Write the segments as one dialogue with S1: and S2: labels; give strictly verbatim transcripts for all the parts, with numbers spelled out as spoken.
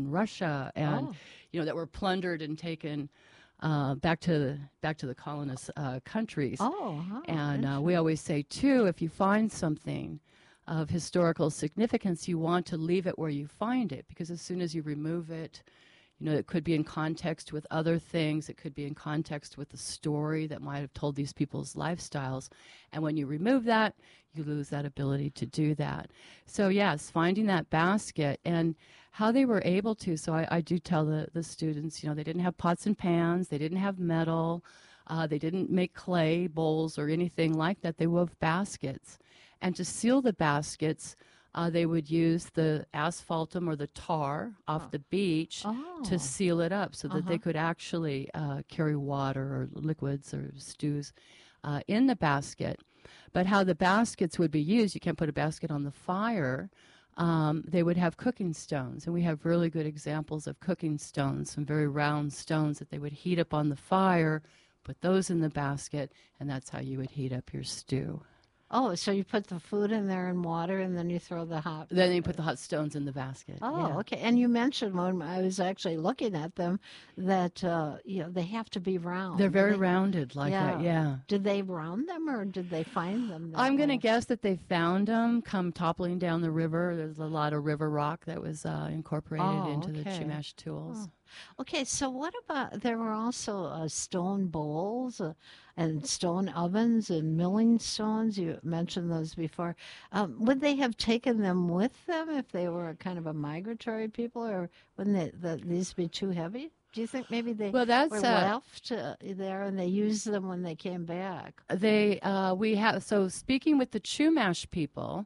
S1: Russia, and
S2: Oh.
S1: you know that were plundered and taken uh, back to back to the colonist uh, countries.
S2: Oh, huh.
S1: And uh, we
S2: Interesting.
S1: always say too, if you find something of historical significance, you want to leave it where you find it, because as soon as you remove it, you know, it could be in context with other things. It could be in context with the story that might have told these people's lifestyles. And when you remove that, you lose that ability to do that. So, yes, finding that basket and how they were able to. So I, I do tell the, the students, you know, they didn't have pots and pans. They didn't have metal. Uh, they didn't make clay bowls or anything like that. They wove baskets. And to seal the baskets, Uh, they would use the asphaltum or the tar off
S2: Oh.
S1: the beach
S2: Oh.
S1: to seal it up so that they
S2: Uh-huh.
S1: could actually uh, carry water or liquids or stews uh, in the basket. But how the baskets would be used, you can't put a basket on the fire. Um, they would have cooking stones, and we have really good examples of cooking stones, some very round stones that they would heat up on the fire, put those in the basket, and that's how you would heat up your stew.
S2: Oh, so you put the food in there in water and then you throw the hot.
S1: Then you put the hot stones in the basket.
S2: Oh,
S1: Yeah.
S2: okay. And you mentioned when I was actually looking at them that uh, you know they have to be round.
S1: They're very
S2: They-
S1: rounded like
S2: yeah.
S1: that, yeah.
S2: Did they round them or did they find them? That
S1: I'm going to
S2: way?
S1: guess that they found them come toppling down the river. There's a lot of river rock that was uh, incorporated
S2: Oh,
S1: into the
S2: okay.
S1: Chumash tools.
S2: Oh. Okay, so what about there were also uh, stone bowls uh, and stone ovens and milling stones. You mentioned those before. Um, would they have taken them with them if they were a kind of a migratory people, or wouldn't they, the, these be too heavy? Do you think maybe they
S1: Well, that's
S2: were
S1: uh,
S2: left uh, there and they used them when they came back?
S1: they uh, we have so speaking with the Chumash people,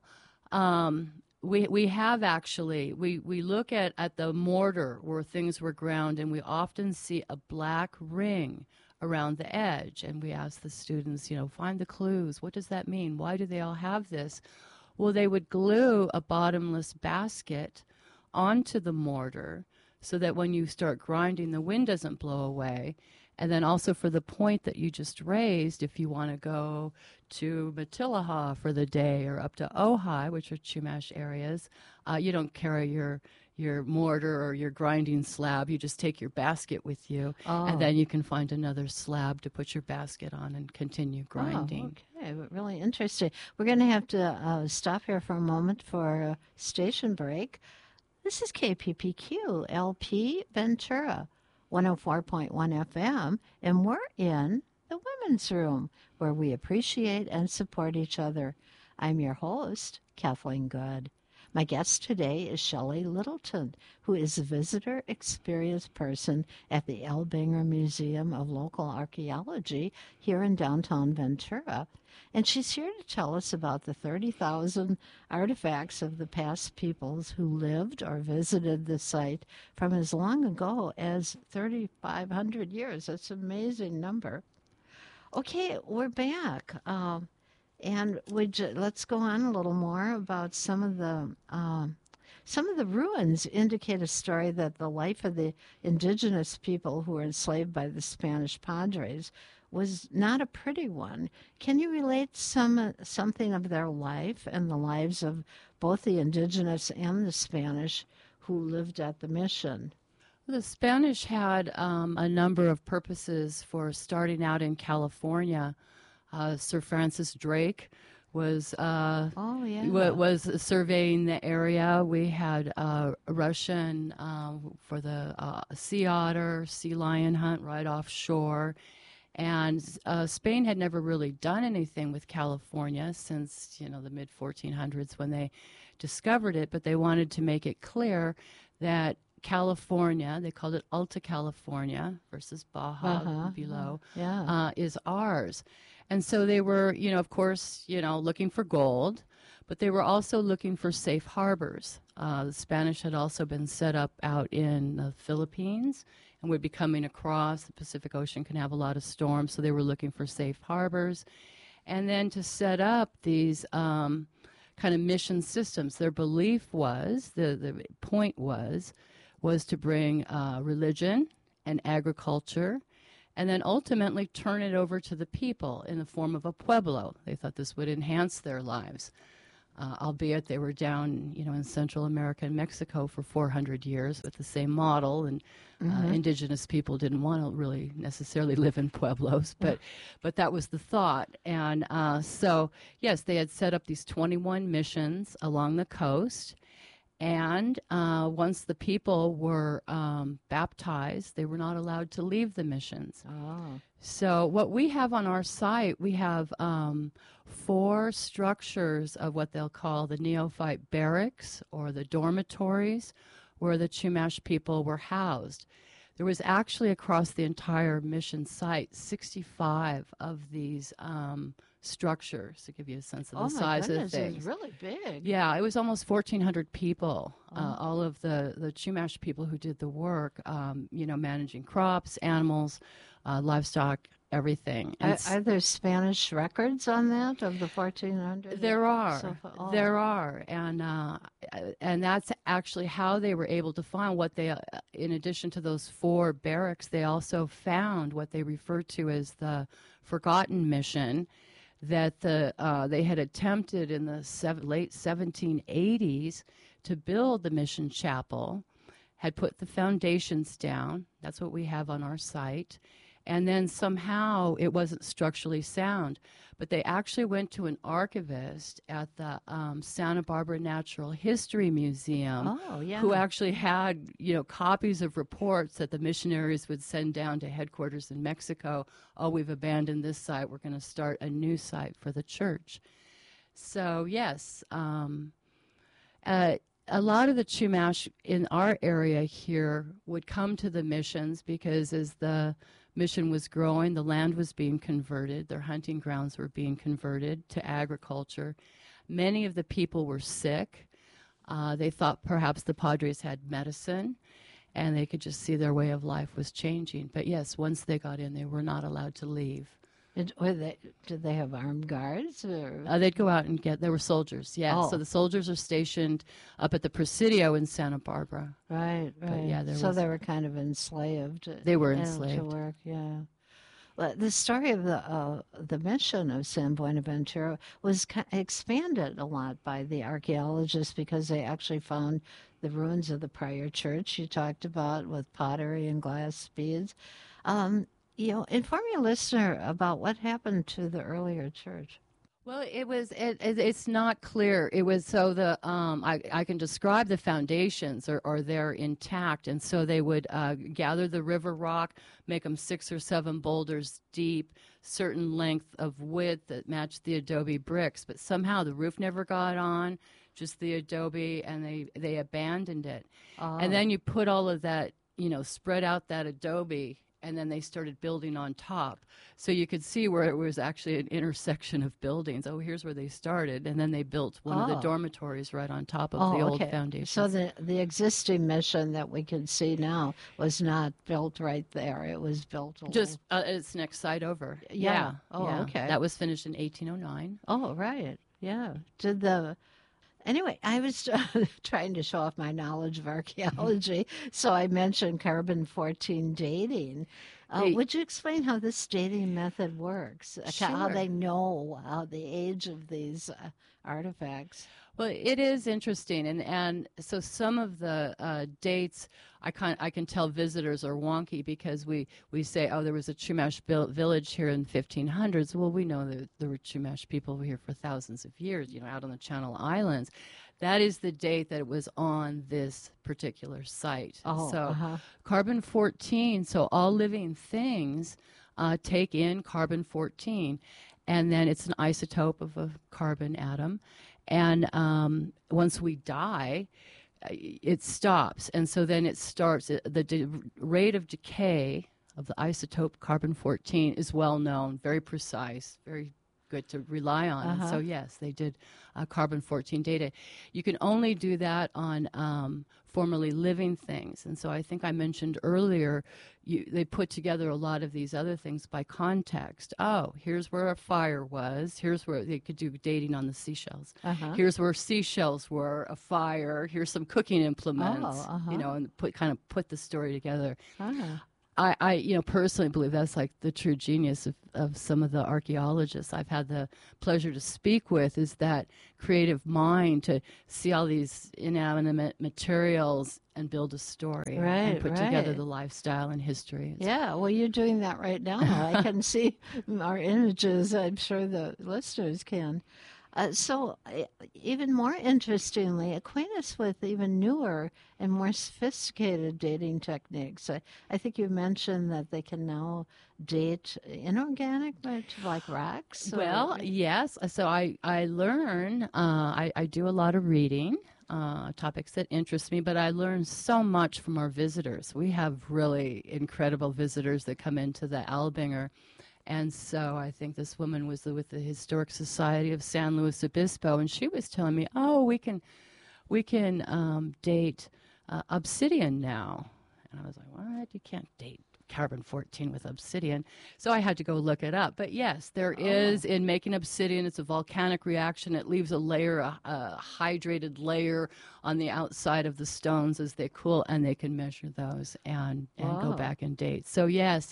S1: um, we we have actually we we look at at the mortar where things were ground, and we often see a black ring around the edge, and we ask the students, you know, find the clues. What does that mean? Why do they all have this? Well, they would glue a bottomless basket onto the mortar so that when you start grinding, the wind doesn't blow away. And then also for the point that you just raised, if you want to go to Matilaha for the day or up to Ojai, which are Chumash areas, uh, you don't carry your your mortar or your grinding slab. You just take your basket with you,
S2: Oh.
S1: and then you can find another slab to put your basket on and continue grinding.
S2: Oh, okay, but really interesting. We're going to have to uh, stop here for a moment for a station break. This is K P P Q, L P Ventura, one oh four point one F M, and we're in the Women's Room, where we appreciate and support each other. I'm your host, Kathleen Good. My guest today is Shelley Littleton, who is a visitor experience person at the L. Banger Museum of Local Archaeology here in downtown Ventura. And she's here to tell us about the thirty thousand artifacts of the past peoples who lived or visited the site from as long ago as thirty-five hundred years. That's an amazing number. Okay, we're back. Um, and would you, let's go on a little more about some of the um, some of the ruins indicate a story that the life of the indigenous people who were enslaved by the Spanish padres was not a pretty one. Can you relate some something of their life and the lives of both the indigenous and the Spanish who lived at the mission?
S1: The Spanish had um, a number of purposes for starting out in California. Uh, Sir Francis Drake was uh,
S2: Oh, yeah.
S1: wa- was surveying the area. We had uh, Russian uh, for the uh, sea otter, sea lion hunt right offshore. And uh, Spain had never really done anything with California since, you know, the mid fourteen hundreds when they discovered it, but they wanted to make it clear that California, they called it Alta California versus Baja
S2: Uh-huh.
S1: below,
S2: Yeah.
S1: uh, is ours. And so they were, you know, of course, you know, looking for gold, but they were also looking for safe harbors. Uh, the Spanish had also been set up out in the Philippines and would be coming across. The Pacific Ocean can have a lot of storms, so they were looking for safe harbors. And then to set up these um, kind of mission systems, their belief was, the, the point was, was to bring uh, religion and agriculture and then ultimately turn it over to the people in the form of a pueblo. They thought this would enhance their lives. uh, albeit they were down, you know, in Central America and Mexico for four hundred years with the same model, and uh, indigenous people didn't want to really necessarily live in pueblos, but but that was the thought. And uh, so, yes, they had set up these twenty-one missions along the coast. And uh, once the people were um, baptized, they were not allowed to leave the missions.
S2: Oh.
S1: So what we have on our site, we have um, four structures of what they'll call the neophyte barracks or the dormitories where the Chumash people were housed. There was actually across the entire mission site sixty-five of these um, structures, to give you a sense of the
S2: Oh, my
S1: size
S2: goodness,
S1: of
S2: it
S1: things.
S2: was really big.
S1: Yeah, it was almost fourteen hundred people.
S2: Oh.
S1: Uh, all of the, the Chumash people who did the work, um, you know, managing crops, animals, uh, livestock, everything. And
S2: Are,
S1: s-
S2: are there Spanish records on that of the fourteen hundred?
S1: there are,
S2: So far? Oh.
S1: there are, and uh, and that's actually how they were able to find what they, uh, in addition to those four barracks, they also found what they referred to as the Forgotten Mission, that the uh, they had attempted in the sev- late seventeen eighties to build the mission chapel, had put the foundations down. That's what we have on our site. And then somehow it wasn't structurally sound. But they actually went to an archivist at the um, Santa Barbara Natural History Museum,
S2: Oh, yeah.
S1: who actually had, you know, copies of reports that the missionaries would send down to headquarters in Mexico. Oh, we've abandoned this site. We're going to start a new site for the church. So, yes, um, uh, a lot of the Chumash in our area here would come to the missions because as the mission was growing, the land was being converted, their hunting grounds were being converted to agriculture. Many of the people were sick. Uh, they thought perhaps the Padres had medicine and they could just see their way of life was changing. But yes, once they got in, they were not allowed to leave.
S2: Did, were they, did they have armed guards? Or?
S1: Uh, they'd go out and get, there were soldiers, yeah.
S2: Oh.
S1: So the soldiers are stationed up at the Presidio in Santa Barbara.
S2: Right, right.
S1: yeah, there
S2: so
S1: was-
S2: they were kind of enslaved.
S1: They were
S2: you know,
S1: enslaved.
S2: to work. Yeah. Well, the story of the uh, the mission of San Buenaventura was ki- expanded a lot by the archaeologists because they actually found the ruins of the prior church you talked about with pottery and glass beads. Um, you know, inform your listener about what happened to the earlier church.
S1: Well, it was. It, it, it's not clear. It was so the um, I, I can describe the foundations are, are there intact, and so they would uh, gather the river rock, make them six or seven boulders deep, certain length of width that matched the adobe bricks. But somehow the roof never got on, just the adobe, and they they abandoned it.
S2: Oh.
S1: And then you put all of that, you know, spread out that adobe. And then they started building on top. So you could see where it was actually an intersection of buildings. Oh, here's where they started. And then they built one of the
S2: Oh.
S1: dormitories right on top of
S2: Oh,
S1: the old
S2: okay.
S1: foundation.
S2: So the the existing mission that we can see now was not built right there. It was built a
S1: Just uh, its next site over.
S2: Yeah. Oh,
S1: yeah.
S2: okay.
S1: That was finished in eighteen oh nine.
S2: little- Oh, right. Yeah. Did the Anyway, I was trying to show off my knowledge of archaeology, so I mentioned carbon fourteen dating. Uh,
S1: Hey.
S2: would you explain how this dating method works? Uh, How
S1: Sure.
S2: they know how the age of these uh, artifacts?
S1: Well, it is interesting, and, and so some of the uh, dates I can I can tell visitors are wonky because we, we say, oh, there was a Chumash vil- village here in the fifteen hundreds. Well, we know that there were Chumash people here for thousands of years, you know, out on the Channel Islands. That is the date that it was on this particular site.
S2: Oh,
S1: so
S2: uh-huh.
S1: carbon fourteen. So all living things uh, take in carbon fourteen, and then it's an isotope of a carbon atom. And um, once we die, uh, it stops. And so then it starts, uh, the de- rate of decay of the isotope carbon fourteen is well known, very precise, very good to rely on. And
S2: Uh-huh.
S1: so, yes, they did uh, carbon fourteen data. You can only do that on um, formerly living things. And so I think I mentioned earlier, you, they put together a lot of these other things by context. Oh, here's where a fire was. Here's where they could do dating on the seashells.
S2: Uh-huh.
S1: Here's where seashells were, a fire. Here's some cooking implements,
S2: Oh, uh-huh.
S1: you know, and put kind of put the story together.
S2: Ah.
S1: I, I, you know, personally believe that's like the true genius of, of some of the archaeologists I've had the pleasure to speak with, is that creative mind to see all these inanimate materials and build a story
S2: Right,
S1: and put together
S2: right.
S1: the lifestyle and history. It's
S2: Yeah, well, you're doing that right now. I can see our images. I'm sure the listeners can. Uh, so, uh, even more interestingly, acquaint us with even newer and more sophisticated dating techniques. I, I think you mentioned that they can now date inorganic, but like rocks. Or,
S1: Well, yes. So I, I learn, uh, I, I do a lot of reading, uh, topics that interest me, but I learn so much from our visitors. We have really incredible visitors that come into the Albinger. And so I think this woman was with the Historic Society of San Luis Obispo, and she was telling me, oh, we can, we can um, date uh, obsidian now. And I was like, what? You can't date carbon fourteen with obsidian. So I had to go look it up. But yes, there
S2: Oh.
S1: is, in making obsidian, it's a volcanic reaction. It leaves a layer, a, a hydrated layer on the outside of the stones as they cool, and they can measure those and, and go
S2: Wow.
S1: back and date. So yes,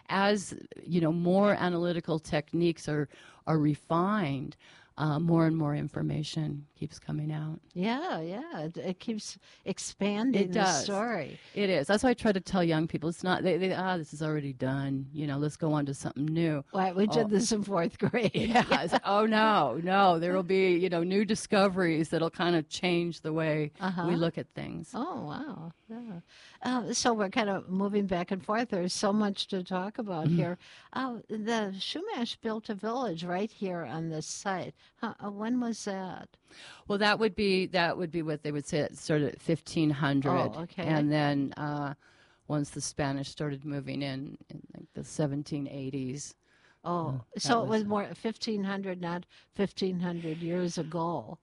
S1: as you know, more analytical techniques are, are refined, uh, more and more information keeps coming out.
S2: Yeah, yeah. It, it keeps expanding
S1: It
S2: the
S1: does.
S2: story.
S1: It is. That's why I try to tell young people, it's not, they, they ah, this is already done. You know, let's go on to something new.
S2: Well, we
S1: Oh.
S2: did this in fourth grade.
S1: Yeah. it's like, oh, no, no. There will be, you know, new discoveries that'll kind of change the way
S2: Uh-huh.
S1: we look at things.
S2: Oh, wow. Yeah. Uh, so we're kind of moving back and forth. There's so much to talk about
S1: Mm-hmm.
S2: here. Uh, the Shumash built a village right here on this site. Huh, uh, when was that?
S1: Well, that would be that would be what they would say. It started at fifteen hundred,
S2: Oh, okay.
S1: and then uh, once the Spanish started moving in in like the seventeen eighties.
S2: Oh,
S1: that
S2: so it was
S1: was-
S2: more fifteen hundred, not fifteen hundred years ago.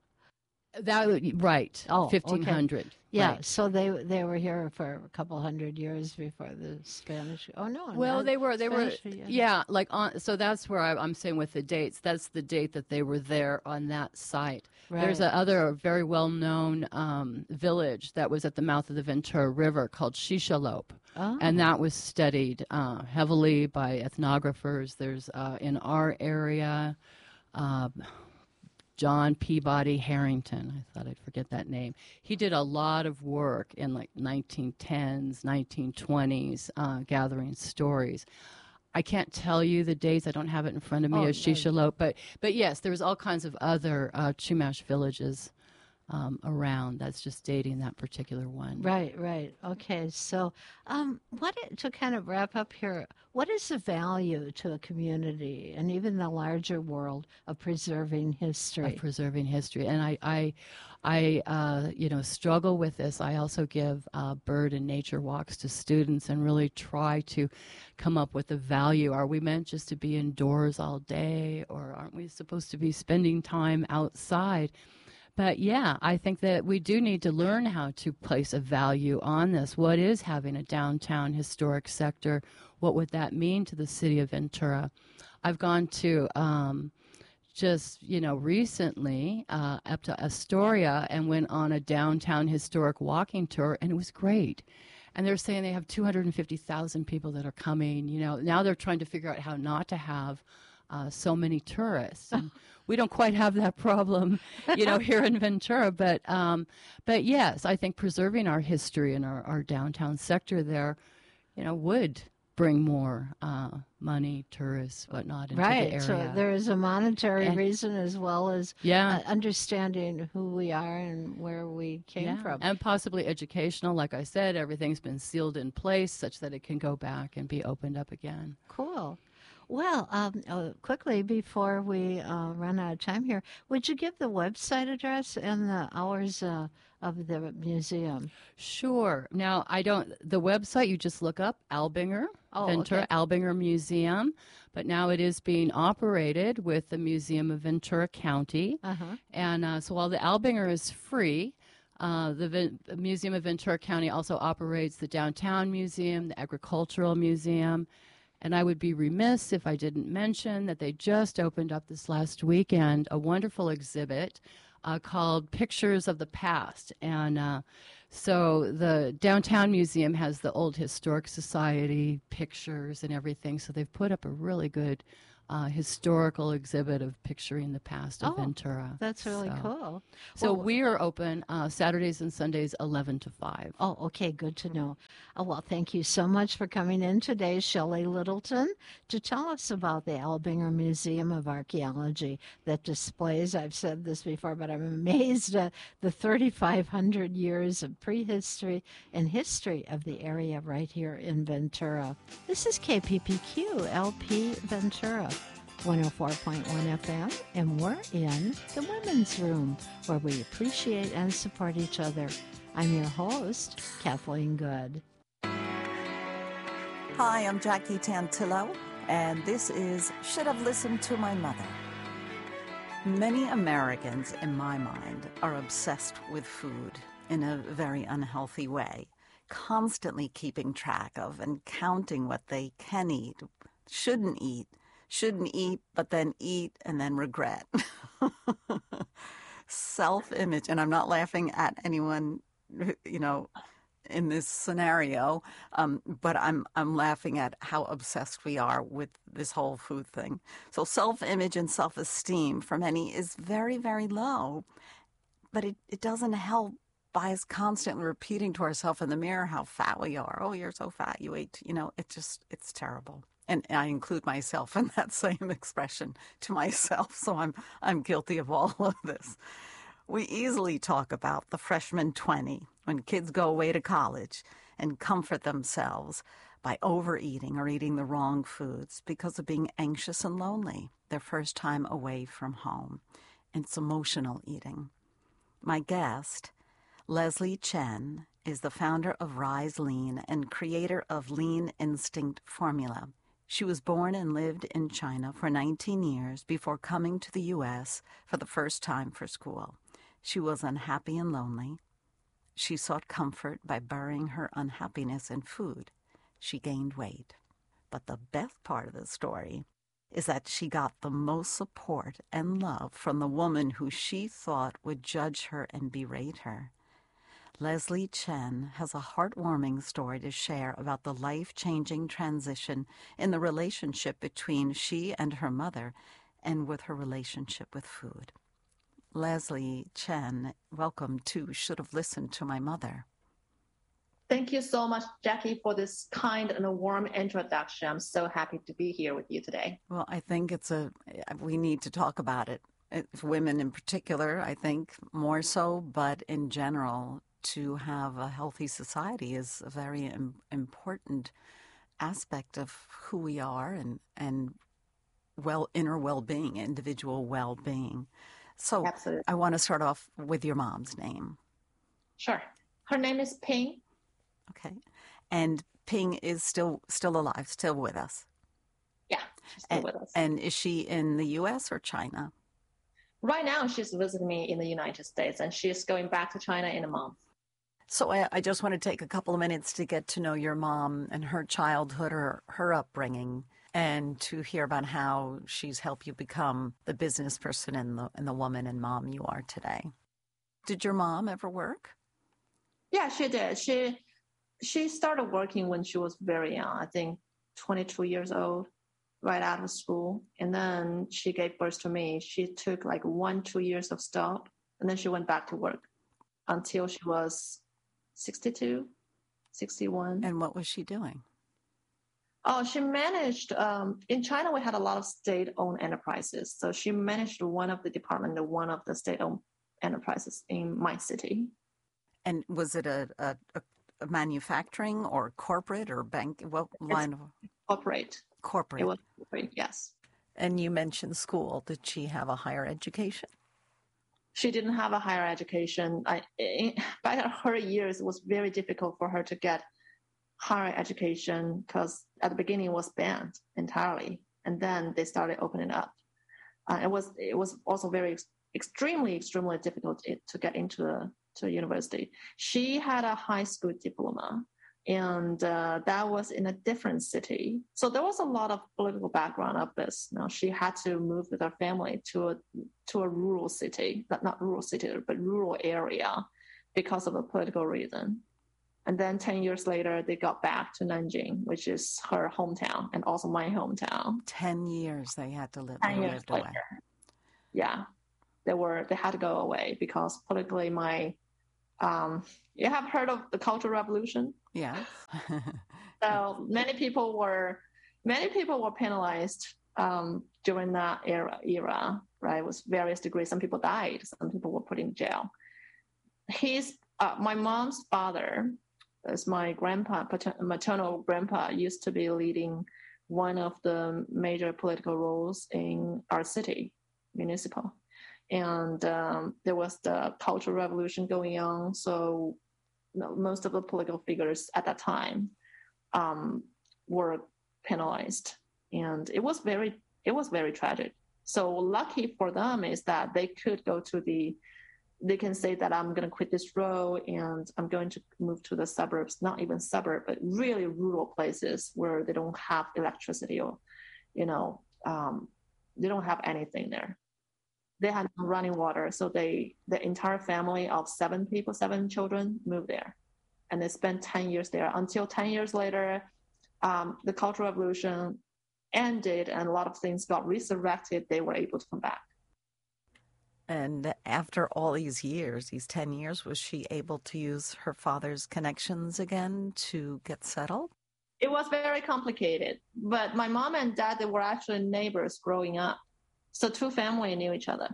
S1: That would, right.
S2: Oh, okay.
S1: fifteen hundred.
S2: Yeah,
S1: right.
S2: so they they were here for a couple hundred years before the Spanish. Oh no,
S1: Well,
S2: not
S1: they were, they were,
S2: Spanish,
S1: yeah, like on. So that's where I, I'm saying with the dates. That's the date that they were there on that site. There's
S2: Right.
S1: a other very well-known um, village that was at the mouth of the Ventura River called Shishalope.
S2: Oh.
S1: And that was studied uh, heavily by ethnographers. There's uh, in our area, uh, John Peabody Harrington. I thought I'd forget that name. He did a lot of work in like nineteen tens, nineteen twenties, uh, gathering stories. I can't tell you the dates. I don't have it in front of me
S2: Oh,
S1: as
S2: no.
S1: Shishalope, but but yes, there was all kinds of other uh, Chumash villages um, around. That's just dating that particular one.
S2: Right, right. Okay, so um, what i- to kind of wrap up here? What is the value to a community and even the larger world of preserving history?
S1: Of preserving history. And I, I, I uh, you know, struggle with this. I also give uh, bird and nature walks to students and really try to come up with a value. Are we meant just to be indoors all day, or aren't we supposed to be spending time outside? But yeah, I think that we do need to learn how to place a value on this. What is having a downtown historic sector? What would that mean to the city of Ventura? I've gone to um, just, you know, recently uh, up to Astoria and went on a downtown historic walking tour, and it was great. And they're saying they have two hundred fifty thousand people that are coming. You know, now they're trying to figure out how not to have uh, so many tourists. And we don't quite have that problem, you know, here in Ventura. But um, but yes, I think preserving our history and our, our downtown sector there, you know, would bring more uh, money, tourists, whatnot, into
S2: Right,
S1: the area.
S2: so there is a monetary
S1: And-
S2: reason as well as
S1: yeah.
S2: uh, understanding who we are and where we came
S1: Yeah,
S2: from.
S1: and possibly educational. Like I said, everything's been sealed in place such that it can go back and be opened up again.
S2: Cool. Well, um, uh, quickly before we uh, run out of time here, would you give the website address and the hours uh, of the museum?
S1: Sure. Now, I don't, the website, you just look up Albinger,
S2: Oh,
S1: Ventura
S2: okay.
S1: Albinger Museum, but now it is being operated with the Museum of Ventura County.
S2: Uh-huh.
S1: And uh, so while the Albinger is free, uh, the Ven- Museum of Ventura County also operates the Downtown Museum, the Agricultural Museum. And I would be remiss if I didn't mention that they just opened up this last weekend a wonderful exhibit uh, called Pictures of the Past. And uh, so the Downtown Museum has the Old Historic Society pictures and everything. So they've put up a really good uh, historical exhibit of picturing the past of
S2: Oh,
S1: Ventura.
S2: that's really
S1: so,
S2: cool.
S1: So
S2: Well,
S1: we are open uh, Saturdays and Sundays, eleven to five.
S2: oh, okay, good to know. Oh, well, thank you so much for coming in today, Shelley Littleton, to tell us about the Albinger Museum of Archaeology that displays, I've said this before, but I'm amazed at the thirty-five hundred years of prehistory and history of the area right here in Ventura. This is K P P Q, L P Ventura. one oh four point one F M, and we're in the Women's Room, where we appreciate and support each other. I'm your host, Kathleen Good.
S3: Hi, I'm Jackie Tantillo, and this is Should Have Listened to My Mother. Many Americans, in my mind, are obsessed with food in a very unhealthy way, constantly keeping track of and counting what they can eat, shouldn't eat, shouldn't eat, but then eat and then regret. Self-image, and I'm not laughing at anyone, you know, in this scenario, um, but I'm I'm laughing at how obsessed we are with this whole food thing. So self-image and self-esteem for many is very, very low, but it, it doesn't help by us constantly repeating to ourselves in the mirror how fat we are. Oh, you're so fat, you ate, you know, it just, it's terrible. And I include myself in that same expression to myself, so I'm I'm guilty of all of this. We easily talk about the freshman twenty, when kids go away to college and comfort themselves by overeating or eating the wrong foods because of being anxious and lonely, their first time away from home. And it's emotional eating. My guest, Leslie Chen, is the founder of Rise Lean and creator of Lean Instinct Formula. She was born and lived in China for nineteen years before coming to the U S for the first time for school. She was unhappy and lonely. She sought comfort by burying her unhappiness in food. She gained weight. But the best part of the story is that she got the most support and love from the woman who she thought would judge her and berate her. Leslie Chen has a heartwarming story to share about the life-changing transition in the relationship between she and her mother and with her relationship with food. Leslie Chen, welcome to Should Have Listened to My Mother.
S4: Thank you so much, Jackie, for this kind and a warm introduction. I'm so happy to be here with you today.
S3: Well, I think it's a, we need to talk about it. It's women in particular, I think, more so, but in general, to have a healthy society is a very im- important aspect of who we are and, and well, inner well-being, individual well-being. So
S4: Absolutely.
S3: I want to start off with your mom's name.
S4: Sure. Her name is Ping.
S3: Okay. And Ping is still still alive, still with us.
S4: Yeah, she's still
S3: and,
S4: with us.
S3: And is she in the U S or China?
S4: Right now, she's visiting me in the United States, and she's going back to China in a month.
S3: So I, I just want to take a couple of minutes to get to know your mom and her childhood or her upbringing, and to hear about how she's helped you become the business person and the, and the woman and mom you are today. Did your mom ever work?
S4: Yeah, she did. She she started working when she was very young, I think twenty-two years old, right out of school. And then she gave birth to me. She took like one, two years of stop, and then she went back to work until she was sixty-two, sixty-one.
S3: And what was she doing?
S4: Oh, she managed, um, in China, we had a lot of state-owned enterprises. So she managed one of the department, one of the state-owned enterprises in my city.
S3: And was it a, a, a manufacturing or corporate or bank? What line of?
S4: Corporate.
S3: Corporate.
S4: It was corporate, yes.
S3: And you mentioned school. Did she have a higher education?
S4: She didn't have a higher education. I, in, by her years, it was very difficult for her to get higher education because at the beginning it was banned entirely, and then they started opening up. Uh, it was it was also very ex- extremely extremely difficult to, to get into a to a university. She had a high school diploma And uh, that was in a different city. So there was a lot of political background of this. Now she had to move with her family to a to a rural city, not, not rural city, but rural area because of a political reason. And then ten years later, they got back to Nanjing, which is her hometown and also my hometown.
S3: Ten years they had to live.
S4: Ten
S3: They
S4: years
S3: lived
S4: later.
S3: away.
S4: Yeah, they were. They had to go away because politically, my um, you have heard of the Cultural Revolution?
S3: Yeah.
S4: So many people were many people were penalized um, during that era. Era, right? With various degrees. Some people died. Some people were put in jail. His uh, my mom's father, as my grandpa, pater- maternal grandpa, used to be leading one of the major political roles in our city, municipal. And um, there was the Cultural Revolution going on. So you know, most of the political figures at that time um, were penalized. And it was very, it was very tragic. So lucky for them is that they could go to the, they can say that I'm going to quit this role and I'm going to move to the suburbs, not even suburb, but really rural places where they don't have electricity or, you know, um, they don't have anything there. They had no running water. So they, the entire family of seven people, seven children moved there. And they spent ten years there until ten years later, um, the Cultural Revolution ended and a lot of things got resurrected. They were able to come back.
S3: And after all these years, these ten years, was she able to use her father's connections again to get settled?
S4: It was very complicated. But my mom and dad, they were actually neighbors growing up. So two families knew each other.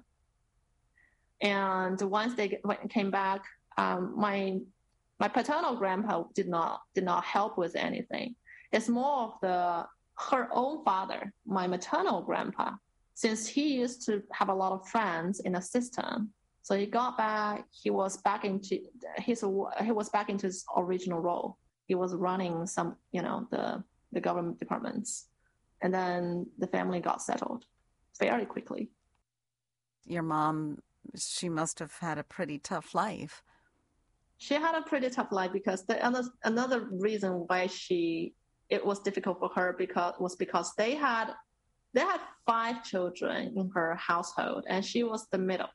S4: And once they came back, um, my my paternal grandpa did not did not help with anything. It's more of the her own father, my maternal grandpa, since he used to have a lot of friends in the system. So he got back. He was back into his he was back into his original role. He was running some, you know, the the government departments, and then the family got settled very quickly.
S3: Your mom, she must have had a pretty tough life.
S4: She had a pretty tough life because the another another reason why she it was difficult for her because was because they had they had five children in her household and she was the middle.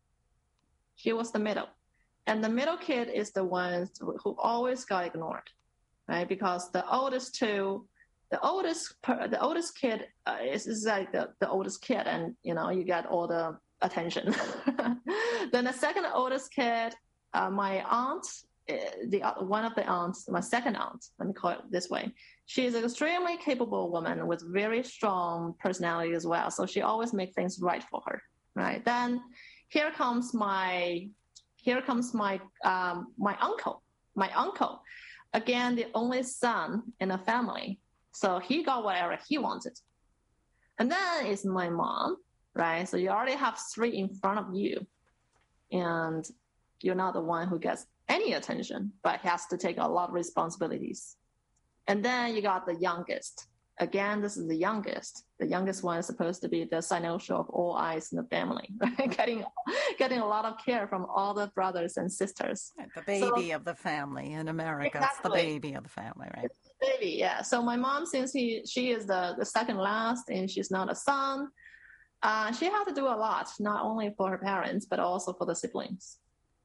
S4: She was the middle, and the middle kid is the one who always got ignored, right? Because the oldest two. The oldest, the oldest kid uh, is, is like the, the oldest kid, and you know you get all the attention. Then the second oldest kid, uh, my aunt, the one of the aunts, my second aunt, let me call it this way. She is an extremely capable woman with very strong personality as well. So she always makes things right for her, right? Then here comes my, here comes my um, my uncle, my uncle, again the only son in a family. So he got whatever he wanted. And then it's my mom, right? So you already have three in front of you. And you're not the one who gets any attention, but has to take a lot of responsibilities. And then you got the youngest. Again, this is the youngest. The youngest one is supposed to be the cynosure of all eyes in the family, right? getting, getting a lot of care from all the brothers and sisters.
S3: The baby
S4: so,
S3: of the family in America.
S4: Exactly.
S3: It's the baby of the family, right?
S4: It's the baby, yeah. So my mom, since he, she is the, the second last and she's not a son, uh, she had to do a lot, not only for her parents, but also for the siblings.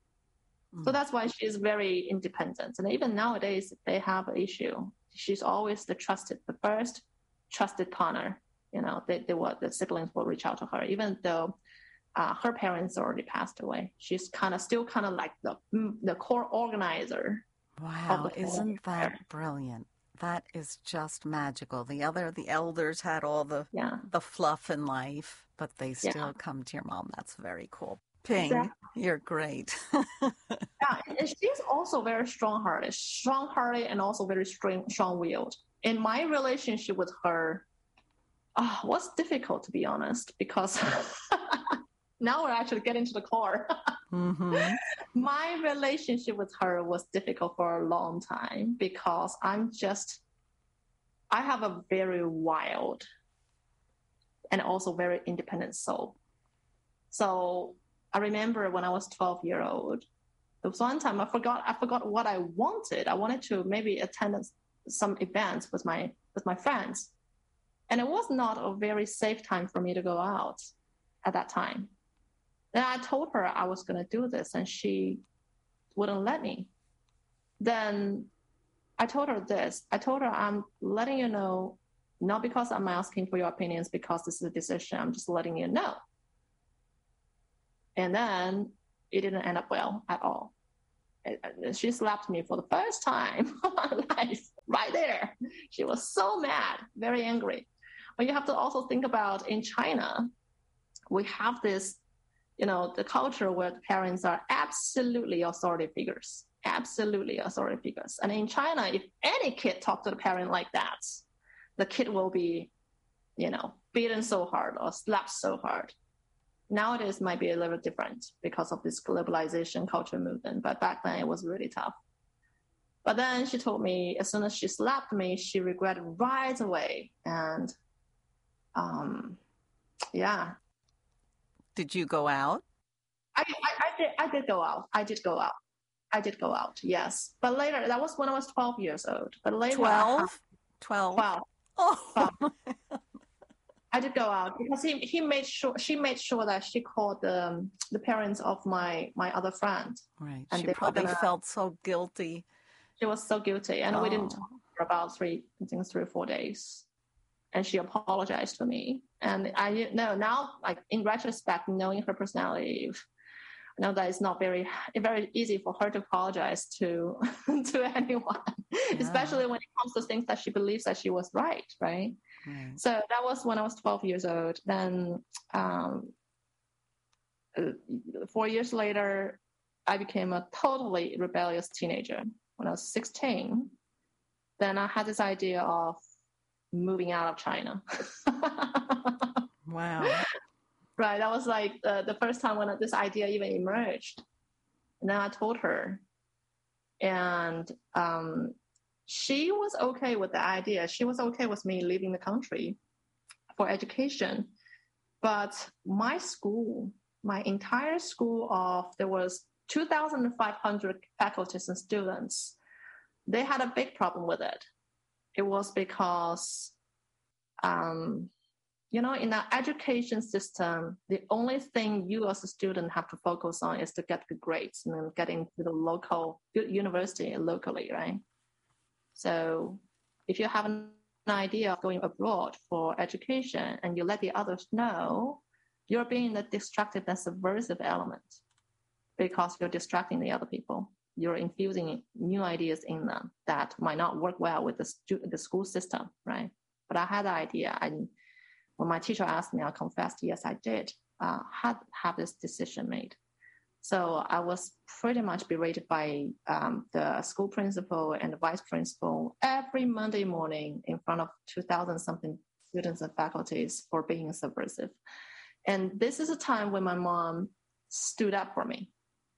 S4: Mm. So that's why she's very independent. And even nowadays, if they have an issue, she's always the trusted, the first trusted partner. You know, they, they will, the siblings will reach out to her, even though uh, her parents already passed away. She's kind of still kind of like the the core organizer.
S3: Wow, isn't that brilliant? That is just magical. The other, the elders had all the
S4: yeah.
S3: the fluff in life, but they still yeah. come to your mom. That's very cool. Ping, exactly. You're great.
S4: Yeah, and she's also very strong-hearted, strong-hearted, and also very strong, strong-willed. In my relationship with her, oh, was difficult to be honest, because now we're actually getting to the core. Mm-hmm. My relationship with her was difficult for a long time because I'm just, I have a very wild and also very independent soul. So I remember when I was twelve years old, There was one time I forgot I forgot what I wanted. I wanted to maybe attend some events with my with my friends, and it was not a very safe time for me to go out at that time. Then I told her I was going to do this, and she wouldn't let me. Then I told her this. I told her, I'm letting you know, not because I'm asking for your opinions, because this is a decision. I'm just letting you know. And then it didn't end up well at all. She slapped me for the first time of my life right there. She was so mad, very angry. But you have to also think about in China, we have this, you know, the culture where the parents are absolutely authority figures, absolutely authority figures. And in China, if any kid talks to the parent like that, the kid will be, you know, beaten so hard or slapped so hard. Nowadays might be a little different because of this globalization culture movement, but back then it was really tough. But then she told me as soon as she slapped me, she regretted right away. And um, yeah.
S3: Did you go out?
S4: I, I, I did. I did go out. I did go out. I did go out. Yes, but later that was when I was twelve years old. But later,
S3: twelve, twelve.
S4: twelve.
S3: Oh.
S4: twelve. I did go out because he, he made sure she made sure that she called the the parents of my my other friend.
S3: Right.
S4: And
S3: she
S4: they
S3: probably
S4: gonna,
S3: felt so guilty.
S4: She was so guilty, and
S3: oh.
S4: we didn't talk for about three, I think three or four days. And she apologized to me, and I know now, like in retrospect, knowing her personality, I know that it's not very very easy for her to apologize to to anyone, yeah. Especially when it comes to things that she believes that she was right, right? Right. So that was when I was twelve years old. Then um, four years later, I became a totally rebellious teenager. When I was sixteen, then I had this idea of moving out of China.
S3: Wow.
S4: Right. That was like uh, the first time when this idea even emerged. And then I told her. And um, she was okay with the idea. She was okay with me leaving the country for education. But my school, my entire school of, there was two thousand five hundred faculties and students. They had a big problem with it. It was because, um, you know, in our education system, the only thing you as a student have to focus on is to get good grades and then get into the local university locally, right? So if you have an idea of going abroad for education and you let the others know, you're being the destructive and subversive element because you're distracting the other people. You're infusing new ideas in them that might not work well with the, stu- the school system, right? But I had the idea. I, when my teacher asked me, I confessed, yes, I did uh, had have this decision made. So I was pretty much berated by um, the school principal and the vice principal every Monday morning in front of two thousand something students and faculties for being subversive. And this is a time when my mom stood up for me.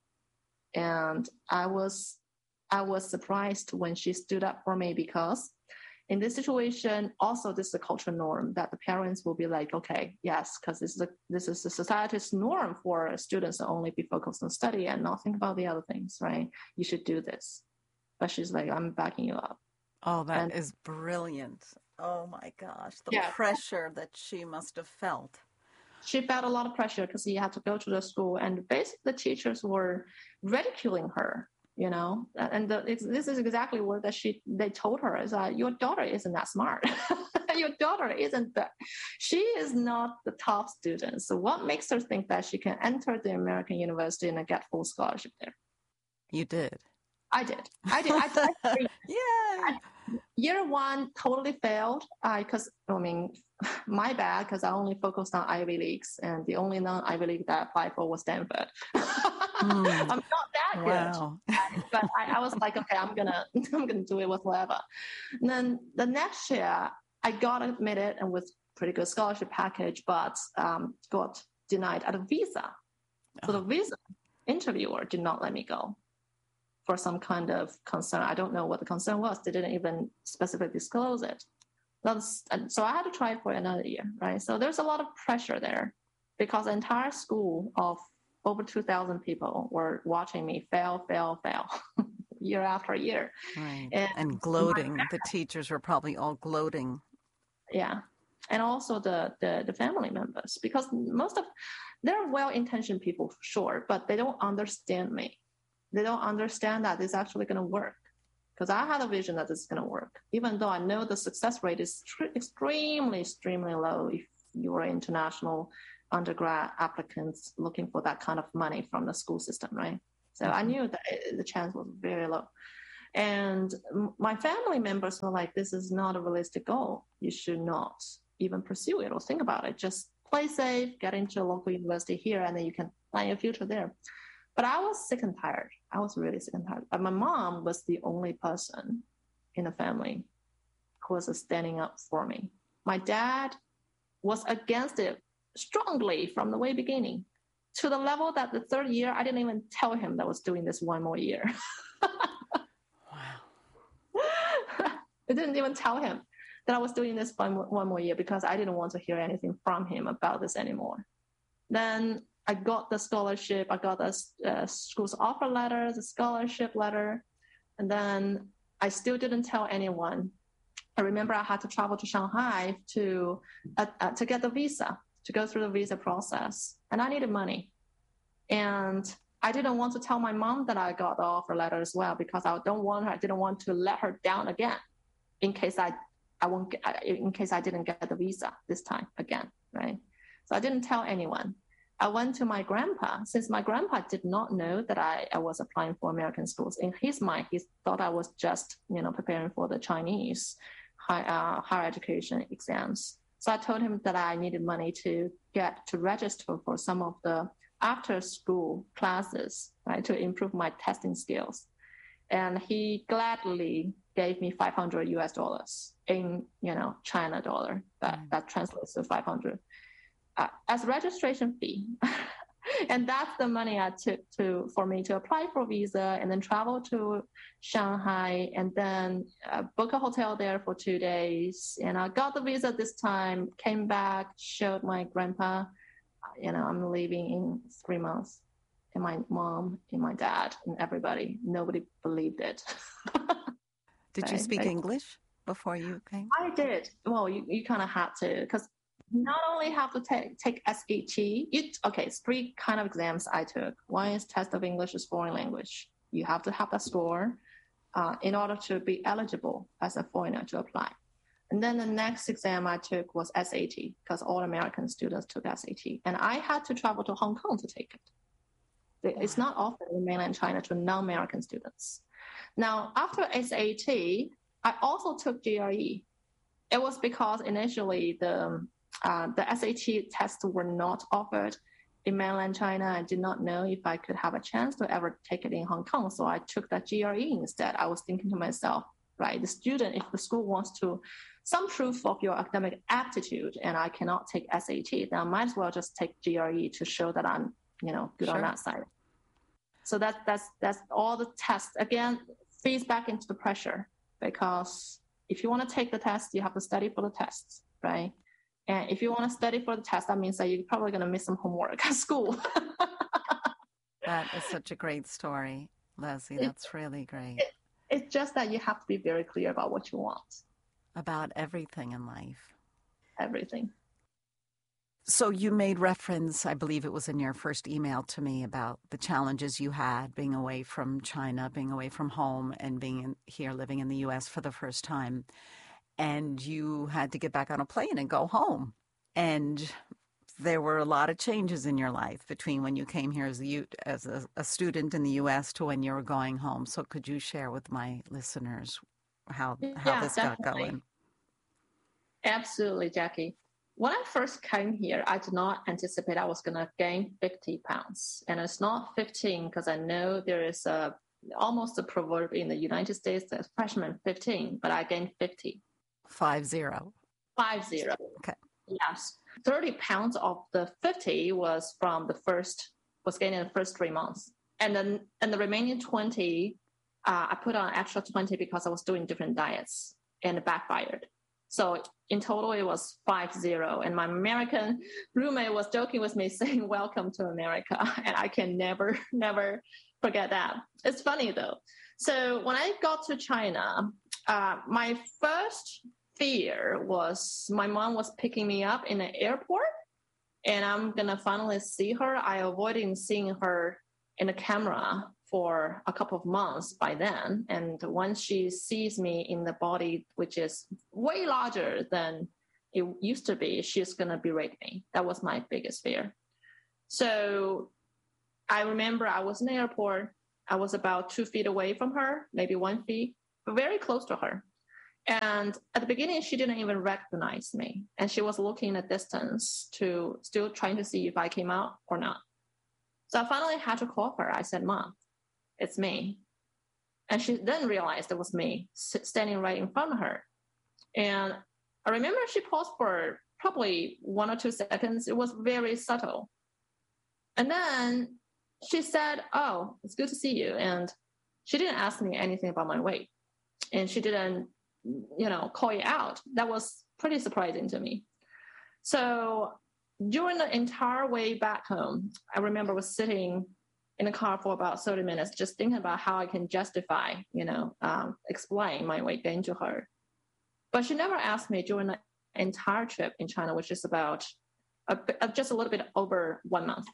S4: And I was, I was surprised when she stood up for me because in this situation, also this is a cultural norm that the parents will be like, okay, yes, because this is a this is a society's norm for students to only be focused on study and not think about the other things, right? You should do this. But she's like, I'm backing you up.
S3: Oh, that
S4: and,
S3: is brilliant. Oh my gosh, the
S4: yeah.
S3: pressure that she must have felt.
S4: She felt a lot of pressure because she had to go to the school, and basically the teachers were ridiculing her, you know. And the, this is exactly what that she they told her is that your daughter isn't that smart. Your daughter isn't that. She is not the top student. So what makes her think that she can enter the American university and get full scholarship there?
S3: You did.
S4: I did. I did. I did.
S3: Yay!
S4: Year one totally failed because, I mean, my bad because I only focused on Ivy Leagues and the only non-Ivy League that I applied for was Stanford. Mm. I'm not that
S3: wow.
S4: good. But I, I was like, okay, I'm going to I'm gonna do it with whatever. And then the next year, I got admitted and with pretty good scholarship package, but um, got denied at a visa. Oh. So the visa interviewer did not let me go. For some kind of concern. I don't know what the concern was. They didn't even specifically disclose it. That's, so I had to try for another year, right? So there's a lot of pressure there because the entire school of over two thousand people were watching me fail, fail, fail, year after year.
S3: Right.
S4: And,
S3: And gloating. The teachers were probably all gloating.
S4: Yeah. And also the, the, the family members, because most of, they're well-intentioned people for sure, but they don't understand me. They don't understand that it's actually going to work. Because I had a vision that it's going to work, even though I know the success rate is tr- extremely, extremely low if you are international undergrad applicants looking for that kind of money from the school system, right? So mm-hmm. I knew that it, the chance was very low. And m- my family members were like, this is not a realistic goal. You should not even pursue it or think about it. Just play safe, get into a local university here, and then you can plan your future there. But I was sick and tired. I was really sick and tired. But my mom was the only person in the family who was standing up for me. My dad was against it strongly from the way beginning, to the level that the third year, I didn't even tell him that I was doing this one more year.
S3: Wow.
S4: I didn't even tell him that I was doing this one, one more year because I didn't want to hear anything from him about this anymore. Then I got the scholarship. I got the uh, school's offer letter, the scholarship letter, and then I still didn't tell anyone. I remember I had to travel to Shanghai to uh, uh, to get the visa, to go through the visa process, and I needed money. And I didn't want to tell my mom that I got the offer letter as well because I don't want her. I didn't want to let her down again, in case I I won't get, in case I didn't get the visa this time again, right? So I didn't tell anyone. I went to my grandpa, since my grandpa did not know that I, I was applying for American schools. In his mind, he thought I was just, you know, preparing for the Chinese high, uh, higher education exams. So I told him that I needed money to get to register for some of the after-school classes, right, to improve my testing skills. And he gladly gave me five hundred U S dollars in, you know, China dollar. That mm. that translates to five hundred. Uh, as registration fee. And that's the money I took to for me to apply for visa and then travel to Shanghai and then uh, book a hotel there for two days. And I got the visa this time, came back, showed my grandpa, you know, I'm leaving in three months. And my mom and my dad and everybody, nobody believed it.
S3: Did you speak English before you came?
S4: I did. Well, you, you kind of had to, because not only have to take take S A T, it, okay, it's three kind of exams I took. One is test of English as foreign language. You have to have that score uh, in order to be eligible as a foreigner to apply. And then the next exam I took was S A T, because all American students took S A T. And I had to travel to Hong Kong to take it. It's not offered in mainland China to non-American students. Now, after S A T, I also took G R E. It was because initially the uh, the S A T tests were not offered in mainland China. I did not know if I could have a chance to ever take it in Hong Kong, so I took that G R E instead. I was thinking to myself, right, the student, if the school wants to some proof of your academic aptitude and I cannot take S A T, then I might as well just take G R E to show that I'm, you know, good sure. on that side. So that, that's that's all the tests. Again, feeds back into the pressure, because if you want to take the test, you have to study for the tests, right? And if you want to study for the test, that means that you're probably going to miss some homework at school.
S3: That is such a great story, Leslie. That's it, really great.
S4: It, it's just that you have to be very clear about what you want.
S3: About everything in life.
S4: Everything.
S3: So you made reference, I believe it was in your first email to me, about the challenges you had being away from China, being away from home, and being in, here living in the U S for the first time. And you had to get back on a plane and go home. And there were a lot of changes in your life between when you came here as a, as a, a student in the U S to when you were going home. So could you share with my listeners how, how
S4: yeah,
S3: this
S4: definitely.
S3: got going?
S4: Absolutely, Jackie. When I first came here, I did not anticipate I was going to gain fifty pounds. And it's not fifteen because I know there is a almost a proverb in the United States that freshman fifteen, but I gained fifty.
S3: Five zero.
S4: Five zero.
S3: Okay.
S4: Yes. thirty pounds of the fifty was from the first, was gained in the first three months. And then, and the remaining twenty, uh, I put on extra twenty because I was doing different diets and it backfired. So in total, it was five zero. And my American roommate was joking with me saying, welcome to America. And I can never, never forget that. It's funny though. So when I got to China, uh, my first fear was my mom was picking me up in the airport and I'm going to finally see her. I avoided seeing her in the camera for a couple of months by then. And once she sees me in the body, which is way larger than it used to be, she's going to berate me. That was my biggest fear. So I remember I was in the airport. I was about two feet away from her, maybe one feet, but very close to her. And at the beginning, she didn't even recognize me. And she was looking at distance to still trying to see if I came out or not. So I finally had to call her. I said, Mom, it's me. And she then realized it was me standing right in front of her. And I remember she paused for probably one or two seconds. It was very subtle. And then she said, oh, it's good to see you. And she didn't ask me anything about my weight. And she didn't, you know, call it out. That was pretty surprising to me. So during the entire way back home, I remember I was sitting in the car for about thirty minutes, just thinking about how I can justify, you know, um, explain my weight gain to her. But she never asked me during the entire trip in China, which is about a, just a little bit over one month.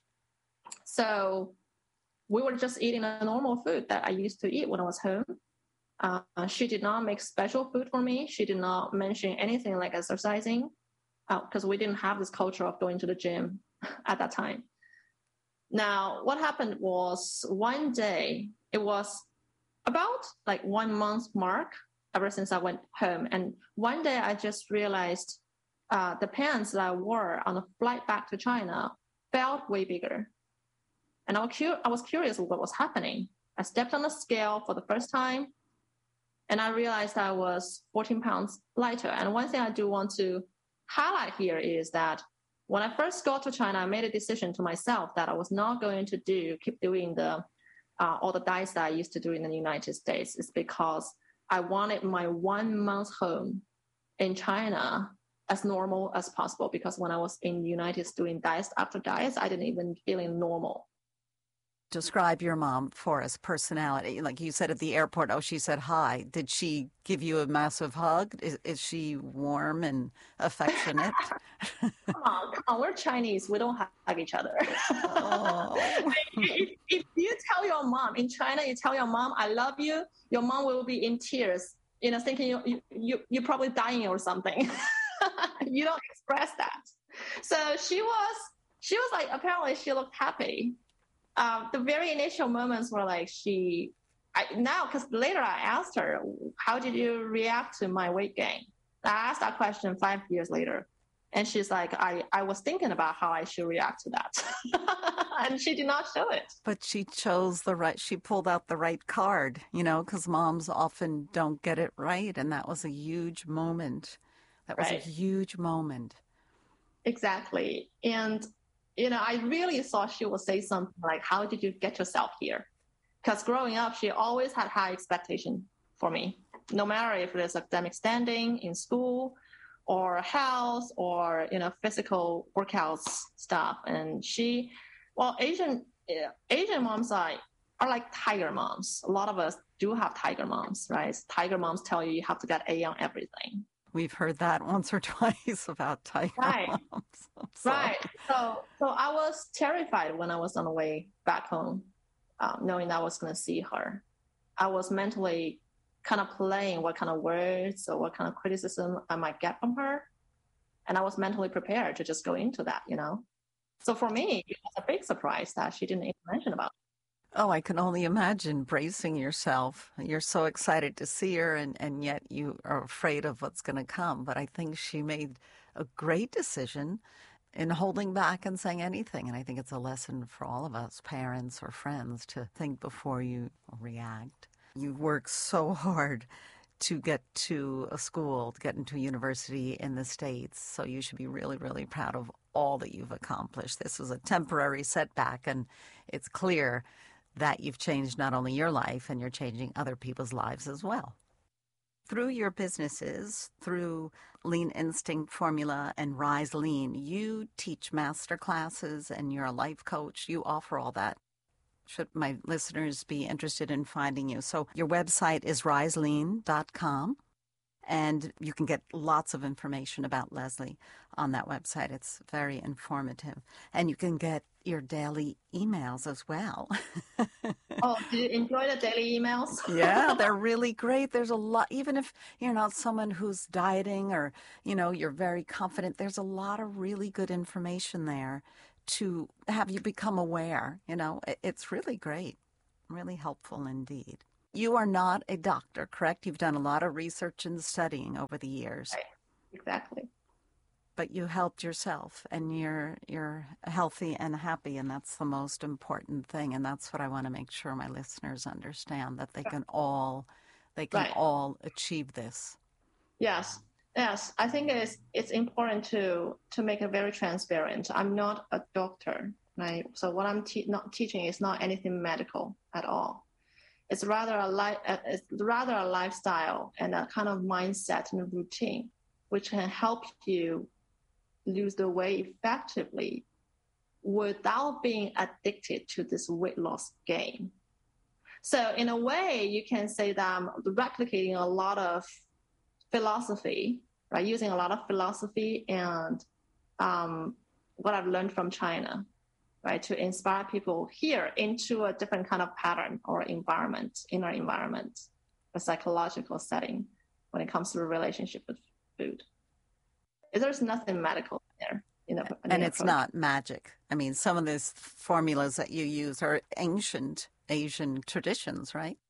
S4: So we were just eating a normal food that I used to eat when I was home. Uh, she did not make special food for me. She did not mention anything like exercising because uh, we didn't have this culture of going to the gym at that time. Now, what happened was one day, it was about like one month mark ever since I went home. And one day I just realized uh, the pants that I wore on the flight back to China felt way bigger. And I was, cu- I was curious what was happening. I stepped on the scale for the first time, and I realized I was fourteen pounds lighter. And one thing I do want to highlight here is that when I first got to China, I made a decision to myself that I was not going to do, keep doing the uh, all the diets that I used to do in the United States. It's because I wanted my one month home in China as normal as possible. Because when I was in the United States doing diets after diets, I didn't even feeling normal.
S3: Describe your mom for us, personality. Like you said at the airport, oh, she said hi. Did she give you a massive hug? Is, is she warm and affectionate?
S4: Come on, come on. We're Chinese. We don't hug each other. Oh. if, if you tell your mom, in China, you tell your mom, I love you, your mom will be in tears, you know, thinking you, you, you, you're probably dying or something. You don't express that. So she was, she was like, apparently she looked happy. Um, the very initial moments were like she, I, now, because later I asked her, how did you react to my weight gain? I asked that question five years later. And she's like, I, I was thinking about how I should react to that. And she did not show it.
S3: But she chose the right, she pulled out the right card, you know, because moms often don't get it right. And that was a huge moment. That was right. a huge moment.
S4: Exactly. And you know, I really thought she would say something like, how did you get yourself here? Because growing up, she always had high expectation for me, no matter if it is academic standing in school or health or, you know, physical workouts stuff. And she, well, Asian, Asian moms are, are like tiger moms. A lot of us do have tiger moms, right? Tiger moms tell you you have to get A on everything.
S3: We've heard that once or twice about tiger
S4: right.
S3: moms. So.
S4: Right. So, so I was terrified when I was on the way back home, uh, knowing I was going to see her. I was mentally kind of playing what kind of words or what kind of criticism I might get from her. And I was mentally prepared to just go into that, you know. So for me, it was a big surprise that she didn't even mention about it.
S3: Oh, I can only imagine bracing yourself. You're so excited to see her, and, and yet you are afraid of what's going to come. But I think she made a great decision in holding back and saying anything. And I think it's a lesson for all of us, parents or friends, to think before you react. You work so hard to get to a school, to get into a university in the States. So you should be really, really proud of all that you've accomplished. This was a temporary setback, and it's clear that you've changed not only your life, and you're changing other people's lives as well. through your businesses, through Lean Instinct Formula and Rise Lean, you teach master classes and you're a life coach. You offer all that. Should my listeners be interested in finding you? So your website is rise lean dot com, and you can get lots of information about Leslie on that website. It's very informative. And you can get your daily emails as well.
S4: Oh, do you enjoy the daily emails?
S3: Yeah, they're really great. There's a lot, even if you're not someone who's dieting or, you know, you're very confident, there's a lot of really good information there to have you become aware. You know, it's really great, really helpful indeed. You are not a doctor, correct? You've done a lot of research and studying over the years.
S4: Right. Exactly.
S3: But you helped yourself, and you're you're healthy and happy, and that's the most important thing. And that's what I want to make sure my listeners understand, that they can all they can
S4: Right.
S3: all achieve this.
S4: Yes. Yes. I think it's it's important to to make it very transparent. I'm not a doctor, right? So what I'm te- not teaching is not anything medical at all. It's rather a li- it's rather a lifestyle and a kind of mindset and a routine, which can help you lose the weight effectively without being addicted to this weight loss game. So in a way, you can say that I'm replicating a lot of philosophy, right? Using a lot of philosophy and um, what I've learned from China, right? To inspire people here into a different kind of pattern or environment, inner environment, a psychological setting when it comes to a relationship with food. There's nothing medical there. You know,
S3: And it's not magic. I mean, some of these formulas that you use are ancient Asian traditions, right?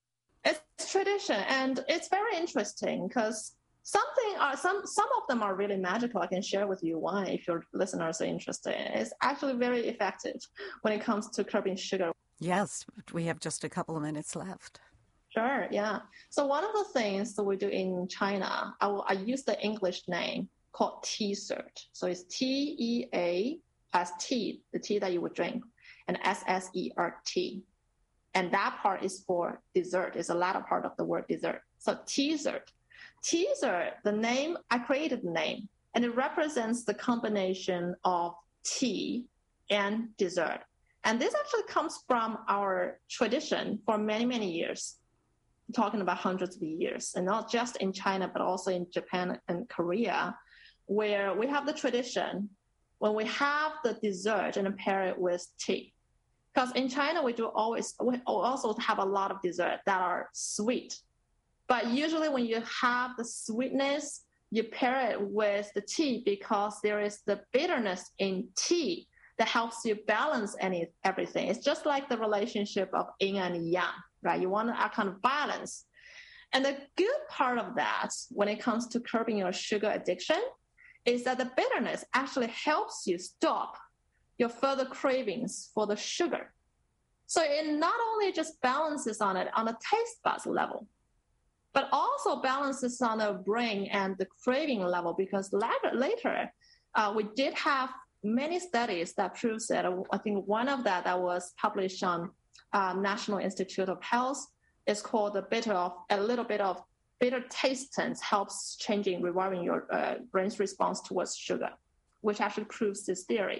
S4: It's tradition, and it's very interesting because something are some some of them are really magical. I can share with you why if your listeners are interested. It's actually very effective when it comes to curbing sugar.
S3: Yes, we have just a couple of minutes left.
S4: Sure, yeah. So one of the things that we do in China, I, will, I use the English name called tea cert. So it's T E A as tea, the tea that you would drink, and S S E R T. And that part is for dessert. It's a latter part of the word dessert. So teaser. Teaser, the name, I created the name, and it represents the combination of tea and dessert. And this actually comes from our tradition for many, many years, talking about hundreds of years, and not just in China, but also in Japan and Korea, where we have the tradition when we have the dessert and pair it with tea. Because in China, we do always, we also have a lot of dessert that are sweet. But usually when you have the sweetness, you pair it with the tea because there is the bitterness in tea that helps you balance any everything. It's just like the relationship of yin and yang, right? You want a kind of balance. And the good part of that when it comes to curbing your sugar addiction is that the bitterness actually helps you stop your further cravings for the sugar. So it not only just balances on it on a taste buds level, but also balances on the brain and the craving level, because later, later uh, we did have many studies that proves that. I think one of that that was published on uh, National Institute of Health is called the bitter of a little bit of bitter taste helps changing, rewiring your uh, brain's response towards sugar, which actually proves this theory.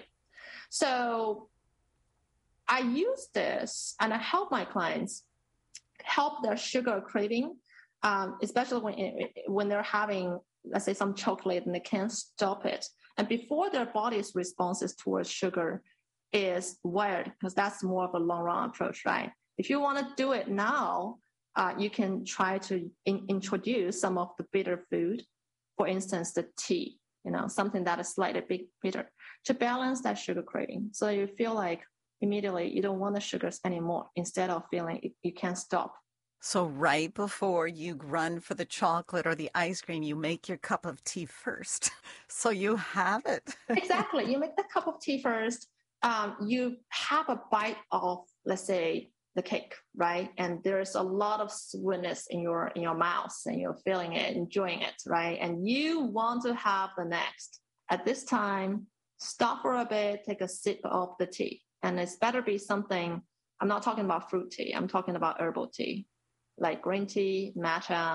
S4: So I use this and I help my clients help their sugar craving, um, especially when, when they're having, let's say, some chocolate and they can't stop it. And before their body's responses towards sugar is wired, because that's more of a long run approach, right? If you want to do it now, uh, you can try to in- introduce some of the bitter food, for instance, the tea, you know, something that is slightly bit bitter to balance that sugar craving. So you feel like immediately you don't want the sugars anymore instead of feeling you can't stop.
S3: So right before you run for the chocolate or the ice cream, you make your cup of tea first. So you have it.
S4: Exactly. You make the cup of tea first. Um, you have a bite of, let's say, the cake, right? And there's a lot of sweetness in your in your mouth and you're feeling it, enjoying it, right? And you want to have the next. At this time, stop for a bit, take a sip of the tea. And it's better be something, I'm not talking about fruit tea, I'm talking about herbal tea, like green tea, matcha,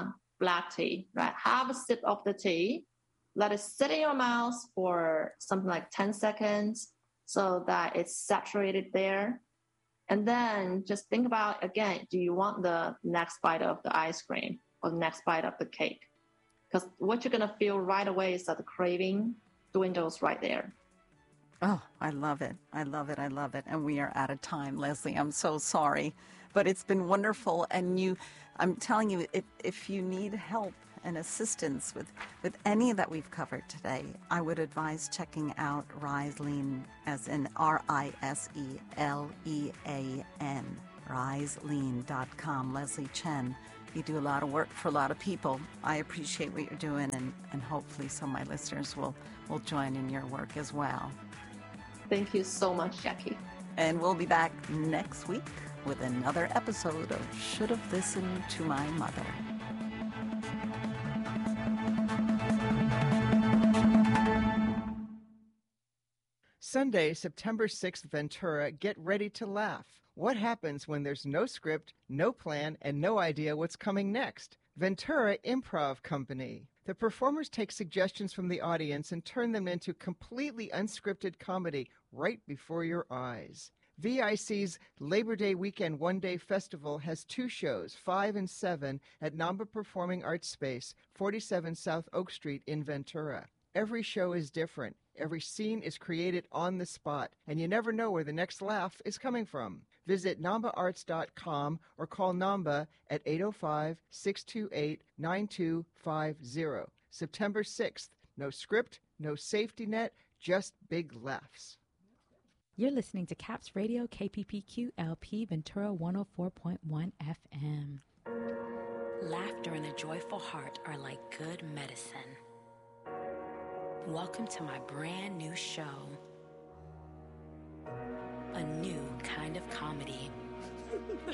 S4: black tea, right? Have a sip of the tea, let it sit in your mouth for something like ten seconds so that it's saturated there. And then just think about, again, do you want the next bite of the ice cream or the next bite of the cake? Because what you're going to feel right away is that the craving dwindles right there.
S3: Oh, I love it. I love it. I love it. And we are out of time, Leslie. I'm so sorry. But it's been wonderful. And you, I'm telling you, if, if you need help and assistance with, with any that we've covered today, I would advise checking out Rise Lean, as in R I S E L E A N, rise lean dot com. Leslie Chen, you do a lot of work for a lot of people. I appreciate what you're doing, and, and hopefully some of my listeners will, will join in your work as well.
S4: Thank you so much, Jackie.
S3: And we'll be back next week with another episode of Should Have Listened to My Mother.
S5: Sunday, September sixth, Ventura, get ready to laugh. What happens when there's no script, no plan, and no idea what's coming next? Ventura Improv Company. The performers take suggestions from the audience and turn them into completely unscripted comedy right before your eyes. V I C's Labor Day Weekend One Day Festival has two shows, five and seven, at Namba Performing Arts Space, forty-seven South Oak Street in Ventura. Every show is different. Every scene is created on the spot, and you never know where the next laugh is coming from. Visit namba arts dot com or call Namba at eight oh five, six two eight, nine two five zero. September sixth, no script, no safety net, just big laughs.
S6: You're listening to CAPS Radio, K P P Q L P, Ventura one oh four point one F M.
S7: Laughter and a joyful heart are like good medicine. Welcome to my brand new show, a new kind of comedy.